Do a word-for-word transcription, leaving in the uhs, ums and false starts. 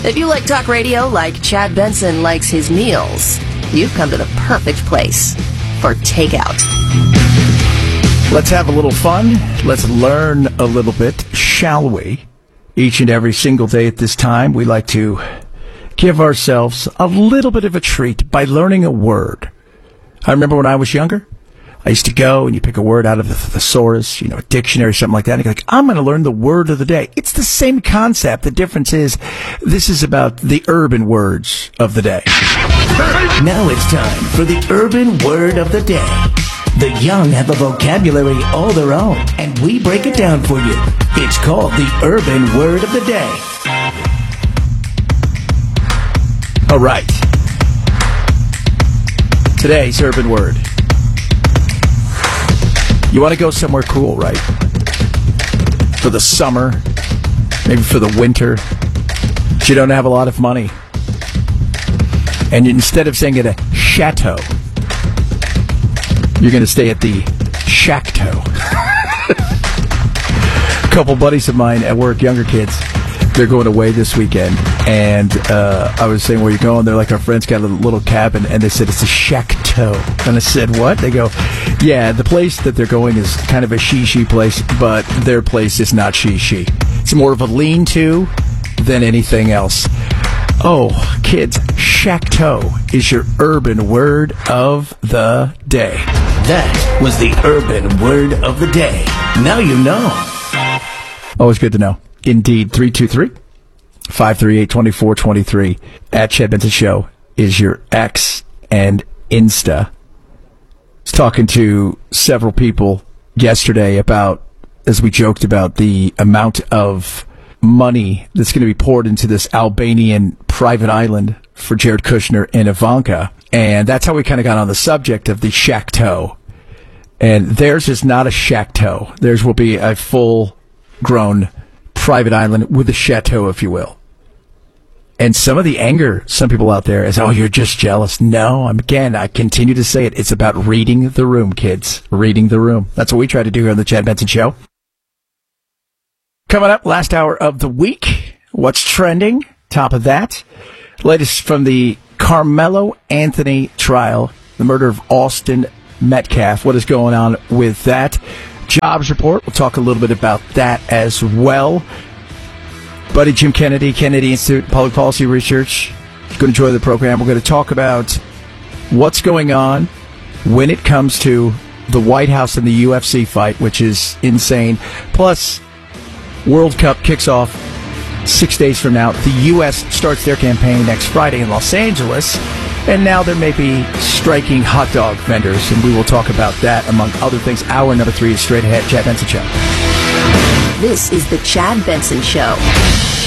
If you like talk radio like Chad Benson likes his meals, you've come to the perfect place for takeout. Let's have a little fun. Let's learn a little bit, shall we? Each and every single day at this time, we like to give ourselves a little bit of a treat by learning a word. I remember when I was younger, I used to go and you pick a word out of the thesaurus, you know, a dictionary, something like that, and you're like, I'm going to learn the word of the day. It's the same concept. The difference is this is about the urban words of the day. Now it's time for the urban word of the day. The young have a vocabulary all their own, and we break it down for you. It's called the urban word of the day. All right. Today's urban word. You want to go somewhere cool, right? For the summer, maybe for the winter. But you don't have a lot of money. And instead of staying at a chateau, you're going to stay at the Shackto. A couple buddies of mine at work, younger kids, they're going away this weekend. And uh, I was saying, where you going? They're like, our friend's got a little cabin. And they said, it's a Shackto. And I said, what? They go, yeah, the place that they're going is kind of a she-she place, but their place is not she-she. It's more of a lean-to than anything else. Oh, kids, Shackto is your urban word of the day. That was the urban word of the day. Now you know. Always good to know. Indeed. three two three, five three eight, two four two three at Chad Benson Show is your X and Insta. I was talking to several people yesterday about, as we joked about, the amount of money that's going to be poured into this Albanian private island for Jared Kushner and Ivanka. And that's how we kind of got on the subject of the Shackto. And theirs is not a Shackto. Theirs will be a full-grown private island with a chateau, if you will. And some of the anger, some people out there, is, oh, you're just jealous. No, I'm, again, I continue to say it. It's about reading the room, kids. Reading the room. That's what we try to do here on the Chad Benson Show. Coming up, last hour of the week. What's trending? Top of that. Latest from the Carmelo Anthony trial, the murder of Austin Metcalf. What is going on with that? Jobs report. We'll talk a little bit about that as well. Buddy Jim Kennedy, Kennedy Institute Public Policy Research. Going to enjoy the program. We're going to talk about what's going on when it comes to the White House and the U F C fight, which is insane. Plus, World Cup kicks off six days from now. The U S starts their campaign next Friday in Los Angeles. And now there may be striking hot dog vendors, and we will talk about that, among other things. Hour number three is straight ahead. Chad Benson Show. This is the Chad Benson Show.